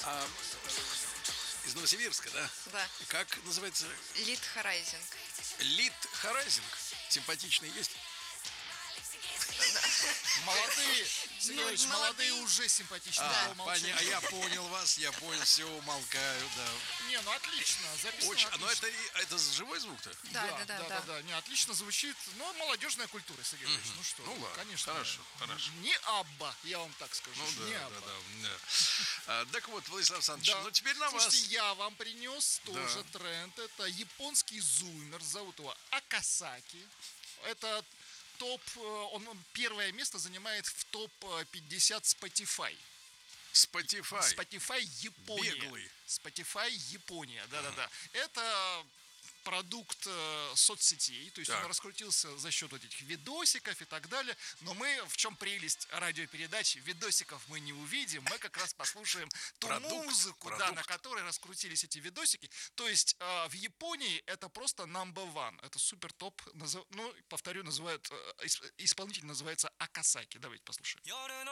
А, из Новосибирска, да? Да. Как называется? Лид Харайзинг. Лид Харайзинг. Симпатичный есть? Молодые, Сергеевич, молодые молодые. уже симпатичные. А, Умолчали. я понял вас, я понял, все, умолкаю, да. Не, ну отлично, записано Очень, но отлично. это живой звук-то? Да. Не, отлично звучит. Но молодежная культура, Сергеевич. Ну что, Ну ладно, конечно. хорошо. Не Абба, я вам так скажу. Ну не да, Абба. да. Так вот, Владислав Александрович, Да. ну теперь на Слушайте, вас. я вам принес тоже Да. тренд. Это японский зумер, зовут его Акасаки. Это топ, он первое место занимает в топ-50 Spotify. Spotify. Spotify Япония. Беглый. Spotify Япония, да. Это продукт соцсетей, то есть Так. он раскрутился за счет вот этих видосиков и так далее, но мы, в чем прелесть радиопередачи, видосиков мы не увидим, мы как раз послушаем ту музыку, да, на которой раскрутились эти видосики, то есть в Японии это просто number one, это супер топ, ну, повторю, называют, исполнитель называется Акасаки, давайте послушаем.